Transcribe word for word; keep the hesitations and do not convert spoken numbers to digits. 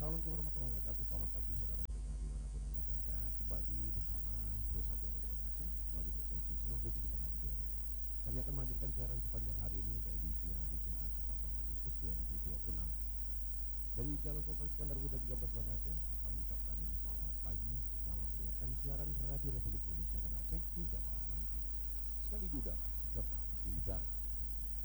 Assalamualaikum warahmatullahi wabarakatuh. Selamat pagi saudara pendengar dimanapun Anda berada. Kembali bersama Pro satu dari Banda Aceh melalui frekuensi sembilan puluh tujuh koma tujuh F M. Kami akan menghadirkan siaran sepanjang hari ini untuk edisi hari Jumat empat belas Agustus dua ribu dua puluh enam. Dari Jalur Kota Iskandar Muda tiga belas Banda Aceh, kami ucapkan selamat pagi, selamat mendengarkan siaran Radio Republik Indonesia Banda Aceh hingga malam nanti. Sekali di udara,